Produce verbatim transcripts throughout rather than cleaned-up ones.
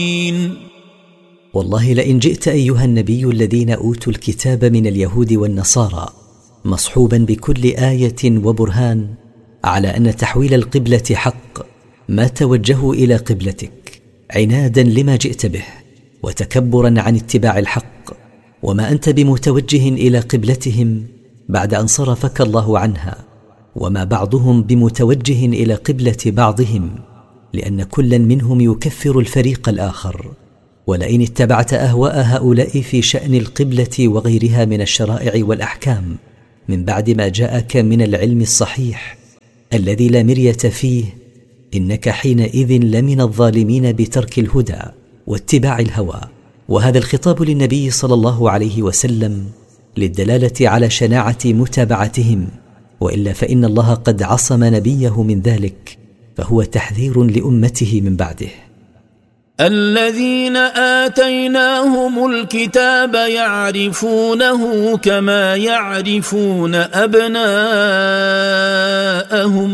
والله لئن جئت أيها النبي الذين أوتوا الكتاب من اليهود والنصارى مصحوبا بكل آية وبرهان على أن تحويل القبلة حق، ما توجهوا إلى قبلتك عنادا لما جئت به وتكبرا عن اتباع الحق، وما أنت بمتوجه إلى قبلتهم بعد أن صرفك الله عنها، وما بعضهم بمتوجه إلى قبلة بعضهم، لأن كلا منهم يكفر الفريق الآخر. ولئن اتبعت أهواء هؤلاء في شأن القبلة وغيرها من الشرائع والأحكام من بعد ما جاءك من العلم الصحيح الذي لا مرية فيه، إنك حينئذ لمن الظالمين بترك الهدى واتباع الهوى. وهذا الخطاب للنبي صلى الله عليه وسلم للدلالة على شناعة متابعتهم، وإلا فإن الله قد عصم نبيه من ذلك، فهو تحذير لأمته من بعده. الذين آتيناهم الكتاب يعرفونه كما يعرفون أبناءهم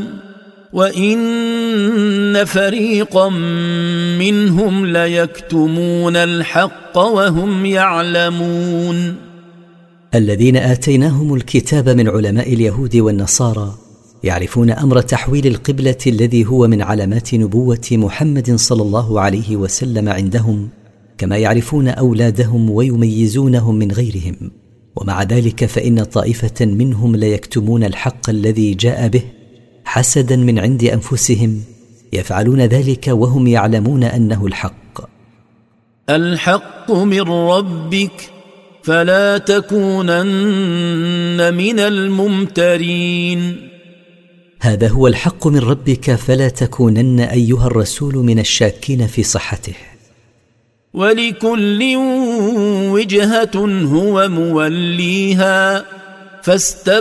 وإن فريقا منهم ليكتمون الحق وهم يعلمون. الذين آتيناهم الكتاب من علماء اليهود والنصارى يعرفون أمر تحويل القبلة الذي هو من علامات نبوة محمد صلى الله عليه وسلم عندهم، كما يعرفون أولادهم ويميزونهم من غيرهم. ومع ذلك فإن طائفة منهم ليكتمون الحق الذي جاء به حسدا من عند أنفسهم، يفعلون ذلك وهم يعلمون أنه الحق. الحق من ربك فلا تكونن من الممترين. هذا هو الحق من ربك فلا تكونن أيها الرسول من الشاكين في صحته. ولكل وجهة هو موليها فاستبقوا